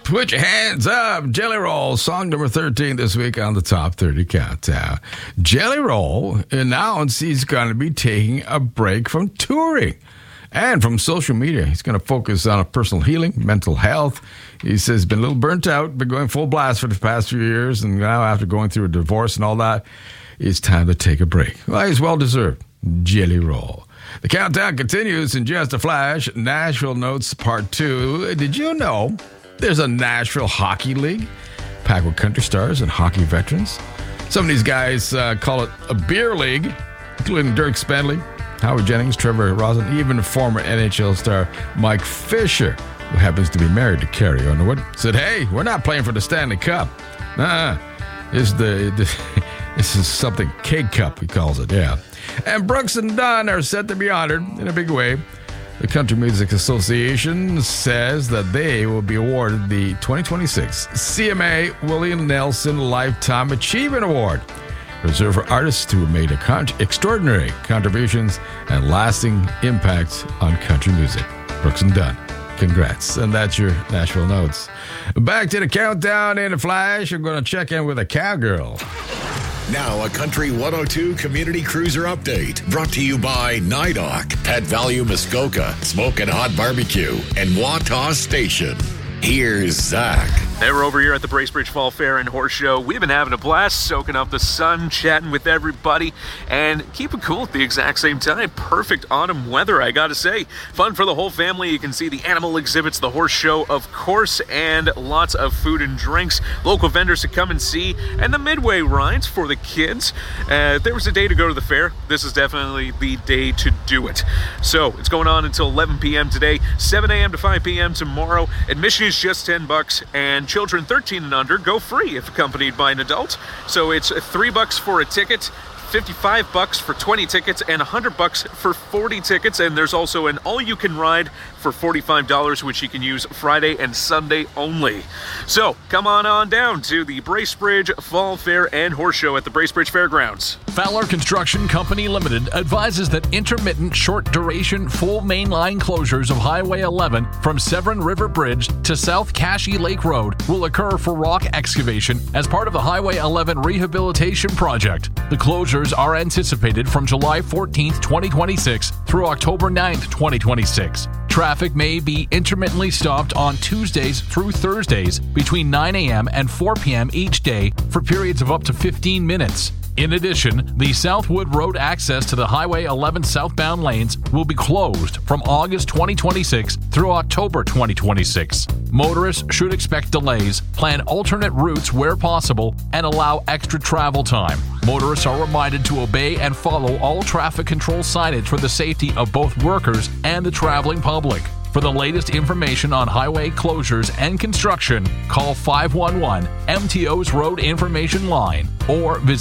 Put your hands up. Jelly Roll, song number 13 this week on the Top 30 Countdown. Jelly Roll announced he's going to be taking a break from touring and from social media. He's going to focus on personal healing, mental health. He says he's been a little burnt out, been going full blast for the past few years, and now after going through a divorce and all that, it's time to take a break. Well, he's well-deserved. Jelly Roll. The countdown continues in just a flash. Nashville Notes Part 2. Did you know there's a Nashville Hockey League packed with country stars and hockey veterans? Some of these guys call it a beer league, including Dirk Spenley, Howard Jennings, Trevor Rosen, even former NHL star Mike Fisher, who happens to be married to Carrie Underwood, said, hey, we're not playing for the Stanley Cup. This is something Cake Cup, he calls it, yeah. And Brooks and Dunn are set to be honored in a big way. The Country Music Association says that they will be awarded the 2026 CMA William Nelson Lifetime Achievement Award, reserved for artists who have made extraordinary contributions and lasting impacts on country music. Brooks and Dunn, congrats. And that's your Nashville Notes. Back to the countdown in a flash. I'm going to check in with a cowgirl. Now a Country 102 Community Cruiser Update, brought to you by NIDOC, Pet Value Muskoka, Smokin' Hot Barbecue, and Wataw Station. Here's Zach. Hey, we're over here at the Bracebridge Fall Fair and Horse Show. We've been having a blast, soaking up the sun, chatting with everybody, and keeping cool at the exact same time. Perfect autumn weather, I gotta say. Fun for the whole family. You can see the animal exhibits, the horse show, of course, and lots of food and drinks. Local vendors to come and see, and the midway rides for the kids. If there was a day to go to the fair, this is definitely the day to do it. So, it's going on until 11 p.m. today, 7 a.m. to 5 p.m. tomorrow. Admission is just $10, and children 13 and under go free if accompanied by an adult. So it's $3 for a ticket, $55 for 20 tickets, and $100 for 40 tickets. And there's also an all-you-can-ride for $45, which you can use Friday and Sunday only. So come on down to the Bracebridge Fall Fair and Horse Show at the Bracebridge Fairgrounds. Fowler Construction Company Limited advises that intermittent short-duration full mainline closures of Highway 11 from Severn River Bridge to South Cashie Lake Road will occur for rock excavation as part of the Highway 11 rehabilitation project. The closures are anticipated from July 14th, 2026 through October 9th, 2026. Traffic may be intermittently stopped on Tuesdays through Thursdays between 9 a.m. and 4 p.m. each day for periods of up to 15 minutes. In addition, the Southwood Road access to the Highway 11 southbound lanes will be closed from August 2026 through October 2026. Motorists should expect delays, plan alternate routes where possible, and allow extra travel time. Motorists are reminded to obey and follow all traffic control signage for the safety of both workers and the traveling public. For the latest information on highway closures and construction, call 511 MTO's Road Information Line or visit